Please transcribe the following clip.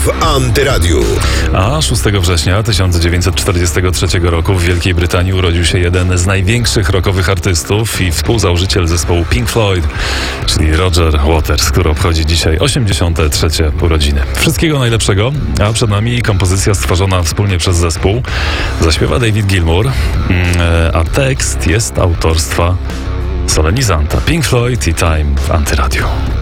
w Antyradiu. A 6 września 1943 roku w Wielkiej Brytanii urodził się jeden z największych rockowych artystów i współzałożyciel zespołu Pink Floyd, czyli Roger Waters, który obchodzi dzisiaj 83. urodziny. Wszystkiego najlepszego, a przed nami kompozycja stworzona wspólnie przez zespół. Zaśpiewa David Gilmour, a tekst jest autorstwa solenizanta Pink Floyd i Time w Antyradiu.